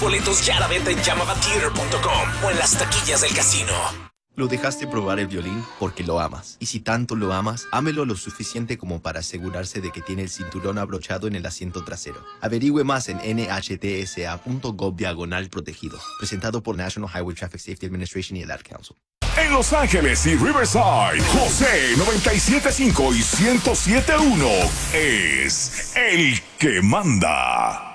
boletos ya a la venta en llamavatheater.com o en las taquillas del casino. Lo dejaste probar el violín porque lo amas. Y si tanto lo amas, ámelo lo suficiente como para asegurarse de que tiene el cinturón abrochado en el asiento trasero. Averigüe más en nhtsa.gov/protegido. Presentado por National Highway Traffic Safety Administration y el Ad Council. En Los Ángeles y Riverside, José 97.5 y 107.1 es el que manda.